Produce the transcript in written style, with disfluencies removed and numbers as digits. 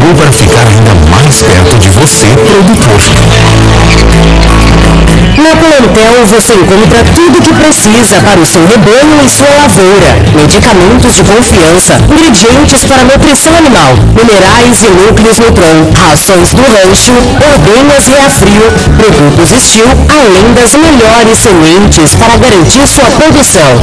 chegou para ficar ainda mais perto de você, produtor. Na Plantel você encontra tudo o que precisa para o seu rebanho e sua lavoura. Medicamentos de confiança, ingredientes para nutrição animal, minerais e núcleos Nutron, rações do rancho, ordenhas Reafrio, produtos Estil, além das melhores sementes para garantir sua produção.